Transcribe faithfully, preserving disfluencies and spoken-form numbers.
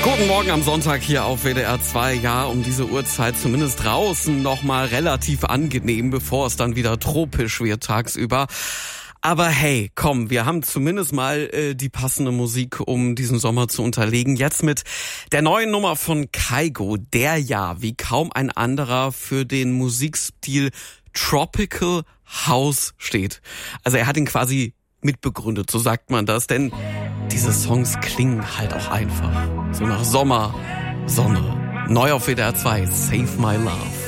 Guten Morgen am Sonntag hier auf W D R zwei. Ja, um diese Uhrzeit zumindest draußen nochmal relativ angenehm, bevor es dann wieder tropisch wird tagsüber. Aber hey, komm, wir haben zumindest mal äh, die passende Musik, um diesen Sommer zu unterlegen. Jetzt mit der neuen Nummer von Kygo, der ja wie kaum ein anderer für den Musikstil Tropical House steht. Also er hat ihn quasi mitbegründet, so sagt man das, denn diese Songs klingen halt auch einfach so nach Sommer, Sonne. Neu auf W D R zwei, Save My Love.